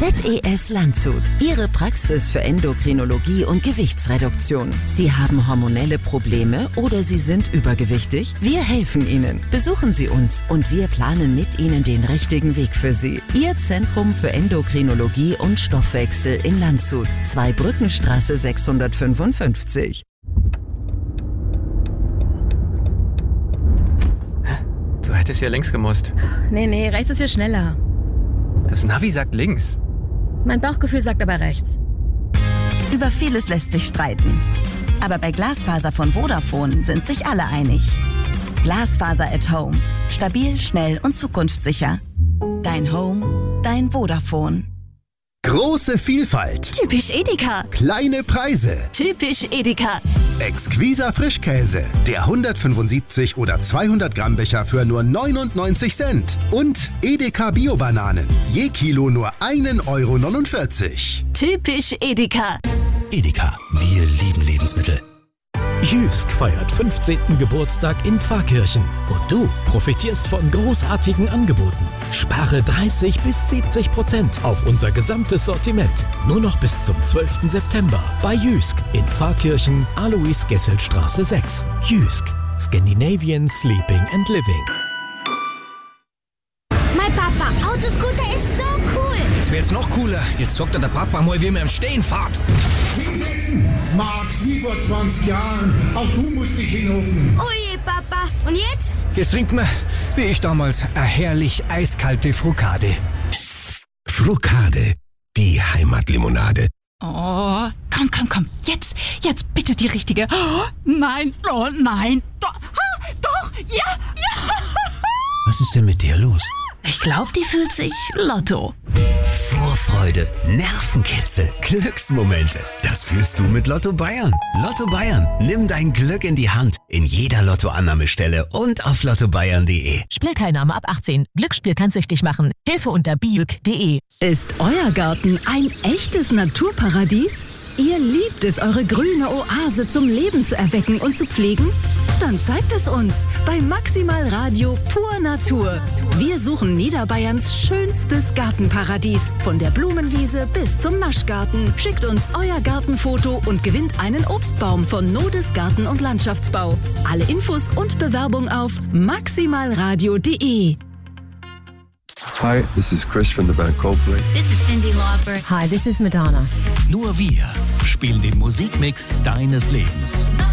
ZES Landshut. Ihre Praxis für Endokrinologie und Gewichtsreduktion. Sie haben hormonelle Probleme oder Sie sind übergewichtig? Wir helfen Ihnen. Besuchen Sie uns und wir planen mit Ihnen den richtigen Weg für Sie. Ihr Zentrum für Endokrinologie und Stoffwechsel in Landshut. 2 Brückenstraße 655. Du hättest ja links gemusst. Nee, rechts ist viel schneller. Das Navi sagt links. Mein Bauchgefühl sagt aber rechts. Über vieles lässt sich streiten. Aber bei Glasfaser von Vodafone sind sich alle einig. Glasfaser at Home. Stabil, schnell und zukunftssicher. Dein Home, dein Vodafone. Große Vielfalt. Typisch Edeka. Kleine Preise. Typisch Edeka. Exquiser Frischkäse. Der 175 oder 200 Gramm Becher für nur 99 Cent. Und Edeka Bio-Bananen. Je Kilo nur 1,49 €. Typisch Edeka. Edeka, wir lieben Lebensmittel. Jysk feiert 15. Geburtstag in Pfarrkirchen. Und du profitierst von großartigen Angeboten. Spare 30 bis 70% auf unser gesamtes Sortiment. Nur noch bis zum 12. September bei Jysk in Pfarrkirchen, Alois-Gessel-Straße 6. Jysk, Scandinavian Sleeping and Living. Mein Papa, Autoscooter ist so cool. Jetzt wird's noch cooler. Jetzt zockt der Papa mal, wie man im Stehen fährt. Max, wie vor 20 Jahren. Auch du musst dich hinhocken. Oje, Papa. Und jetzt? Jetzt trinkt man, wie ich damals, eine herrlich eiskalte Frukade. Frukade, die Heimatlimonade. Oh, komm. Jetzt bitte die richtige. Oh, nein. Doch, ja. Was ist denn mit dir los? Ich glaube, die fühlt sich Lotto. Vorfreude, Nervenkitzel, Glücksmomente. Das fühlst du mit Lotto Bayern. Lotto Bayern, nimm dein Glück in die Hand. In jeder Lottoannahmestelle und auf lottobayern.de. Spielteilnahme ab 18. Glücksspiel kann süchtig machen. Hilfe unter biuk.de. Ist euer Garten ein echtes Naturparadies? Ihr liebt es, eure grüne Oase zum Leben zu erwecken und zu pflegen? Dann zeigt es uns bei Maximal Radio Pur Natur. Wir suchen Niederbayerns schönstes Gartenparadies. Von der Blumenwiese bis zum Naschgarten. Schickt uns euer Gartenfoto und gewinnt einen Obstbaum von Nodes Garten- und Landschaftsbau. Alle Infos und Bewerbung auf maximalradio.de. Hi, this is Chris from the band Coldplay. This is Cyndi Lauper. Hi, this is Madonna. Nur wir spielen den Musikmix deines Lebens.